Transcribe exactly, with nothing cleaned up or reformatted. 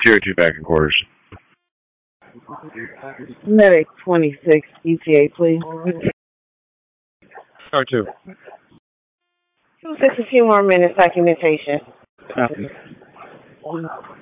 Tier two back in quarters. Medic twenty-six, E T A, please. Star two. Just a few more minutes documentation. Copy.